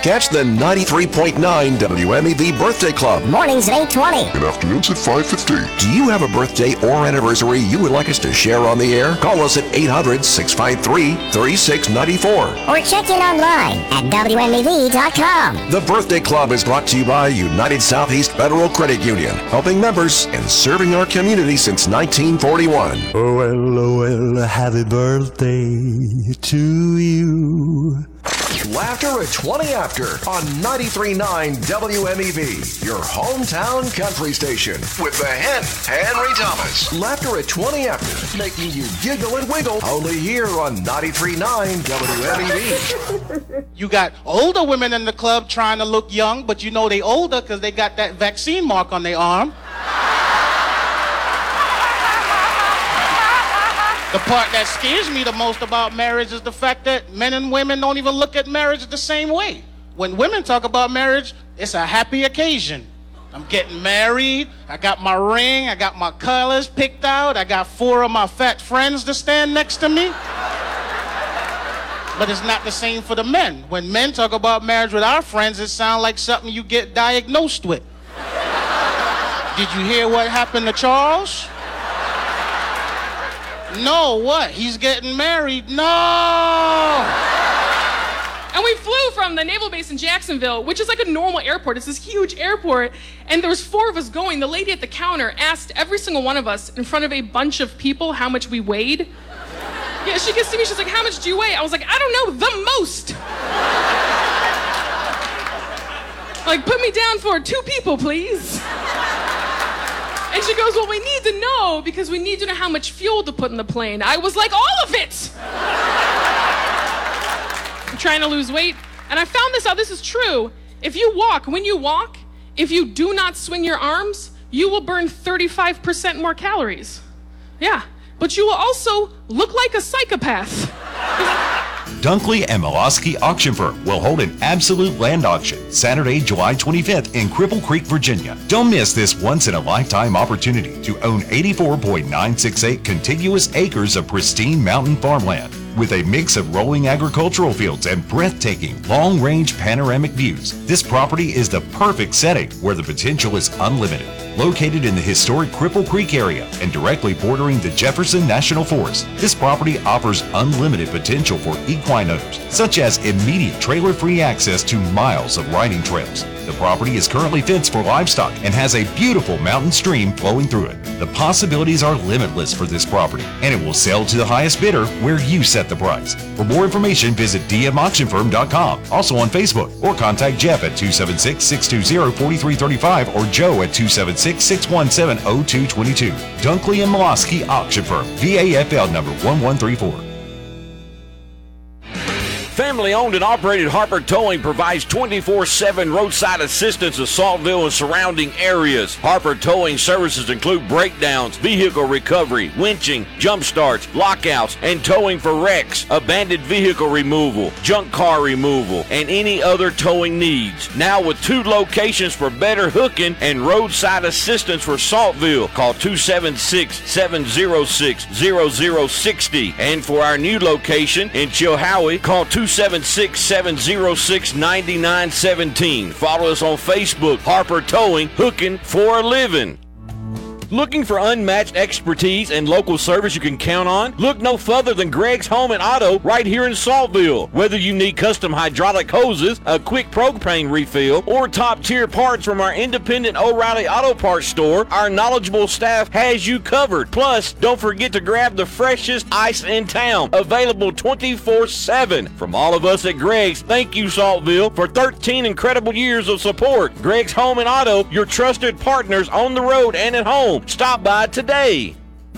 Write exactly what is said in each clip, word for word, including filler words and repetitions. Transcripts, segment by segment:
Catch the ninety-three point nine W M E V Birthday Club. Mornings at eight twenty. And afternoons at five fifty. Do you have a birthday or anniversary you would like us to share on the air? Call us at eight hundred, six five three, three six nine four. Or check in online at W M E V dot com. The Birthday Club is brought to you by United Southeast Federal Credit Union, helping members and serving our community since nineteen forty-one. Oh, well, oh, well, happy birthday to you. Laughter at twenty after on ninety-three point nine W M E V, your hometown country station. With the hen, Henry Thomas. Laughter at twenty after, making you giggle and wiggle, only here on ninety-three point nine W M E V. You got older women in the club trying to look young, but you know they older because they got that vaccine mark on their arm. The part that scares me the most about marriage is the fact that men and women don't even look at marriage the same way. When women talk about marriage, it's a happy occasion. I'm getting married, I got my ring, I got my colors picked out, I got four of my fat friends to stand next to me. But it's not the same for the men. When men talk about marriage with our friends, it sounds like something you get diagnosed with. Did you hear what happened to Charles? No, what? He's getting married? No! And we flew from the naval base in Jacksonville, which is like a normal airport. It's this huge airport, and there was four of us going. The lady at the counter asked every single one of us in front of a bunch of people how much we weighed. Yeah, she gets to me, she's like, how much do you weigh? I was like, I don't know, the most. Like, put me down for two people, please. And she goes, well, we need to know because we need to know how much fuel to put in the plane. I was like, all of it! I'm trying to lose weight. And I found this out, this is true. If you walk, when you walk, if you do not swing your arms, you will burn thirty-five percent more calories. Yeah, but you will also look like a psychopath. Dunkley and Milosky Auction Firm will hold an absolute land auction Saturday, July twenty-fifth in Cripple Creek, Virginia. Don't miss this once-in-a-lifetime opportunity to own eighty-four point nine six eight contiguous acres of pristine mountain farmland. With a mix of rolling agricultural fields and breathtaking long-range panoramic views, this property is the perfect setting where the potential is unlimited. Located in the historic Cripple Creek area and directly bordering the Jefferson National Forest, this property offers unlimited potential for equine owners, such as immediate trailer-free access to miles of riding trails. The property is currently fenced for livestock and has a beautiful mountain stream flowing through it. The possibilities are limitless for this property, and it will sell to the highest bidder where you set the price. For more information, visit d m auction firm dot com, also on Facebook, or contact Jeff at two seven six, six two zero, four three three five or Joe at two seven six, six one seven, zero two two two. Dunkley and Milosky Auction Firm, V A F L number one one three four. Family owned and operated Harper Towing provides twenty-four seven roadside assistance to Saltville and surrounding areas. Harper Towing services include breakdowns, vehicle recovery, winching, jump starts, lockouts, and towing for wrecks, abandoned vehicle removal, junk car removal, and any other towing needs. Now with two locations for better hooking and roadside assistance for Saltville, call two seven six, seven zero six, zero zero six zero. And for our new location in Chilhowie, call two seven six, seven zero six, nine nine one seven. Follow us on Facebook, Harper Towing, hooking for a living. Looking for unmatched expertise and local service you can count on? Look no further than Greg's Home and Auto right here in Saltville. Whether you need custom hydraulic hoses, a quick propane refill, or top-tier parts from our independent O'Reilly Auto Parts store, our knowledgeable staff has you covered. Plus, don't forget to grab the freshest ice in town, available twenty-four seven. From all of us at Greg's, thank you, Saltville, for thirteen incredible years of support. Greg's Home and Auto, your trusted partners on the road and at home. Stop by today.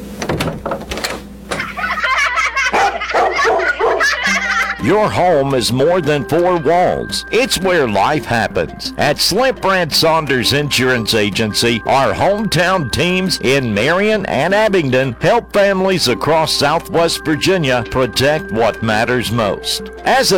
Your home is more than four walls. It's where life happens. At Slip Brand Saunders Insurance Agency, our hometown teams in Marion and Abingdon help families across Southwest Virginia protect what matters most. As a